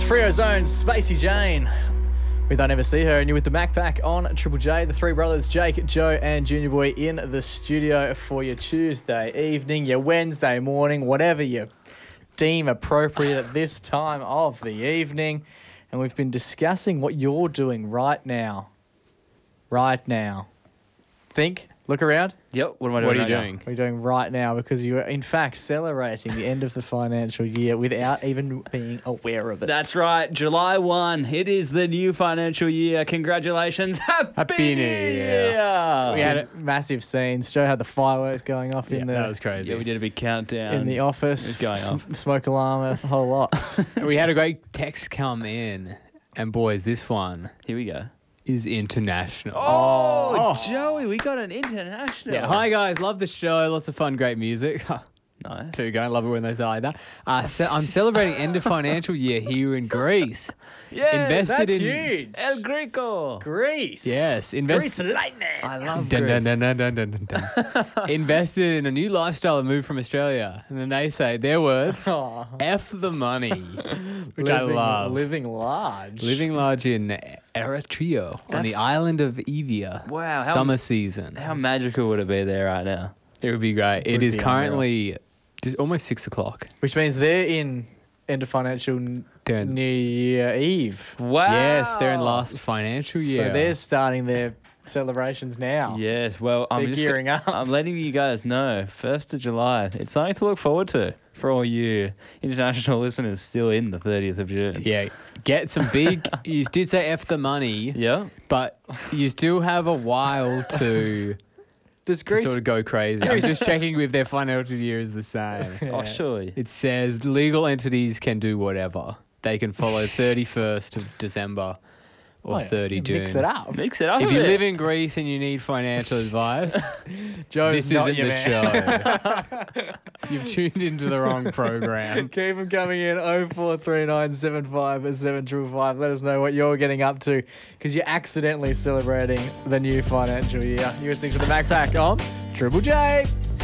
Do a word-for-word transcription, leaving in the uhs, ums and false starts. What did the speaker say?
Freo's own Spacey Jane with I Never See Her, and you're with the Mac Pack on Triple J. The three brothers, Jake, Joe and Junior Boy, in the studio for your Tuesday evening, your Wednesday morning, whatever you deem appropriate at this time of the evening. And we've been discussing what you're doing right now. Right now. Think, look around. Yep. What am I doing? What are you right doing? What are you doing right now? Because you are, in fact, celebrating the end of the financial year without even being aware of it. That's right. July first. It is the new financial year. Congratulations. Happy, Happy New Year. We had a massive scenes. Joe had the fireworks going off Yeah, in the that was crazy. Yeah, we did a big countdown. in the office. It was going S- off. Smoke alarm, a whole lot. We had a great text come in, and boys, this one Here we go. is international. Oh, Joey, we got an international. Yeah. Hi guys, love the show. Lots of fun, great music. Nice. Too going. Love it when they say like that. Uh, ce- I'm celebrating end of financial year here in Greece. Yeah, Invested That's in huge. El Greco. Greece. Yes, Greece invest. lightning. I love Dun, dun, Greece. dun, dun, dun, dun, dun, dun. Invested in a new lifestyle and moved from Australia. And then they say their words, Oh, F the money, which I living, love. Living large. Living large in Eritrea on the That's- island of Evia. Wow, how- Summer season. How magical would it be there right now? It would be great. It Would is be currently just almost six o'clock. Which means they're in end of financial n- They're in- New Year Eve. Wow. Yes, they're in last financial year. So they're starting their celebrations now. Yes, well, I'm They're just gearing up. I'm letting you guys know, first of July. It's something to look forward to for all you international listeners still in the thirtieth of June. Yeah, get some big. You did say F the money, Yeah. but you still have a while to, Does to Greece sort of go crazy. I'm just checking if their financial year is the same. Oh, surely. It says legal entities can do whatever. They can follow thirty-first of December or Oh, yeah, thirty June. mix it up? Mix it up If a you bit. live in Greece and you need financial advice, Joe's this not isn't your the man. show. You've tuned into the wrong program. Keep them coming in oh four three nine seven five seven five five. Let us know what you're getting up to because you're accidentally celebrating the new financial year. You're listening to the Mac Pack on Triple J.